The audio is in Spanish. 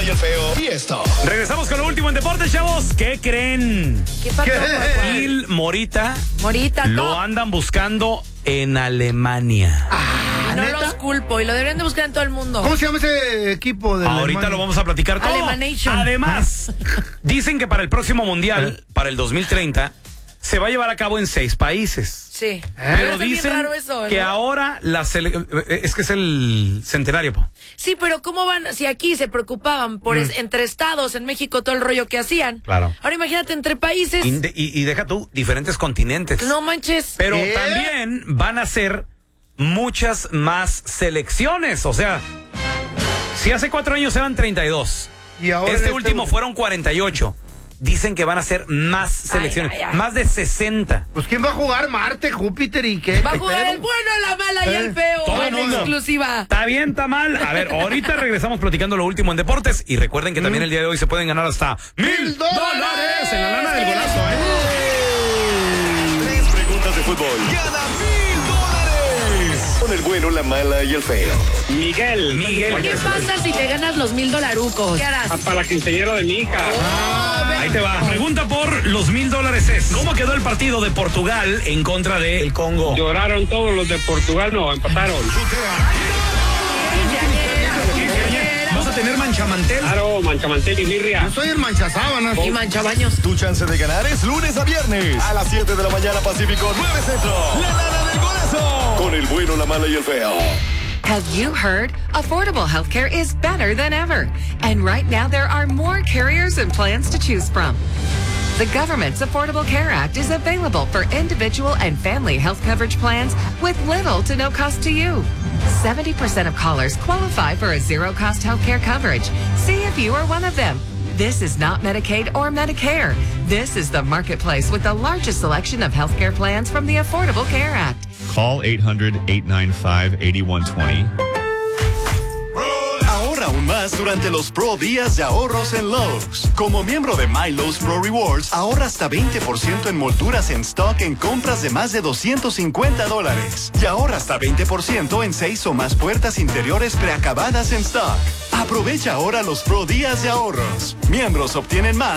Mala y el Feo. Y esto. Regresamos con lo último en deportes, chavos. ¿Qué creen? ¿Qué pasó? Gil Morita Morita, lo andan buscando en Alemania. no los culpo y lo deberían de buscar en todo el mundo. ¿Cómo se llama ese equipo de Ahorita Alemania? lo vamos a platicar todo. Alemanation. Además, dicen que para el próximo mundial, para el 2030, se va a llevar a cabo en 6 países. Sí. Pero está bien dicen raro eso, que ¿no? ahora es que es el centenario, po. Sí, pero ¿cómo van? Si aquí se preocupaban por entre estados, en México todo el rollo que hacían. Claro. Ahora imagínate entre países. Y deja tú, diferentes continentes. No manches. Pero también van a ser muchas más selecciones. O sea, si hace 4 años eran 32, Y ahora este último fueron 48. Dicen que van a ser más selecciones, más de 60. Pues ¿quién va a jugar? Marte, Júpiter y qué. Va a jugar el bueno, la mala y el feo. Todo el En mundo. exclusiva. Está bien, está mal. A ver, ahorita regresamos platicando lo último en deportes. Y recuerden que también el día de hoy se pueden ganar hasta $1,000 en la lana del golazo, 3 preguntas de fútbol. Gana $1,000. Con el bueno, la mala y el feo. Miguel. ¿Qué pasa si te ganas los $1,000? ¿Qué harás? Para la quinceañera de mi hija. Ahí te va. Pregunta por los $1,000 es: ¿cómo quedó el partido de Portugal en contra de el Congo? Lloraron todos los de Portugal, no, empataron. ¿Vas a tener manchamantel? Claro, manchamantel y birria. Yo soy el manchasábanas. Y manchabaños. Tu chance de ganar es lunes a viernes. A las 7 de la mañana Pacífico, 9 Centro. La lana del golazo. Con el bueno, la mala y el feo. Have you heard? Affordable healthcare is better than ever. And right now there are more carriers and plans to choose from. The government's Affordable Care Act is available for individual and family health coverage plans with little to no cost to you. 70% of callers qualify for a zero-cost healthcare coverage. See if you are one of them. This is not Medicaid or Medicare. This is the marketplace with the largest selection of healthcare plans from the Affordable Care Act. Call 800-895-8120. Ahorra aún más durante los Pro Días de Ahorros en Lowe's. Como miembro de My Lowe's Pro Rewards, ahorra hasta 20% en molduras en stock en compras de más de $250. Y ahorra hasta 20% en 6 o más puertas interiores preacabadas en stock. Aprovecha ahora los Pro Días de Ahorros. Miembros obtienen más